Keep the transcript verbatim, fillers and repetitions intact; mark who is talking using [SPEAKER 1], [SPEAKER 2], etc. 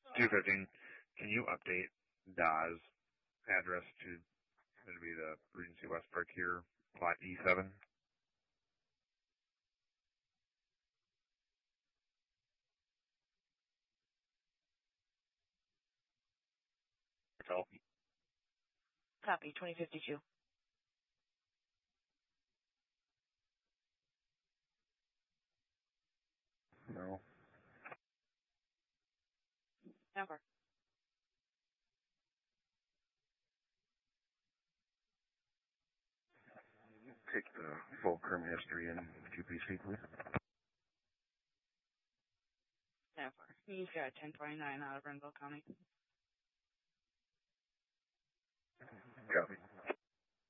[SPEAKER 1] two fifteen. Can you update Dawes' address to to be the Regency Westbrook here, plot E seven?
[SPEAKER 2] Copy.
[SPEAKER 3] Copy, twenty fifty-two.
[SPEAKER 1] No.
[SPEAKER 3] Never.
[SPEAKER 1] Take the full crim history in Q P C, please.
[SPEAKER 3] Never. He's got ten twenty-nine out of Renville County.
[SPEAKER 1] Copy.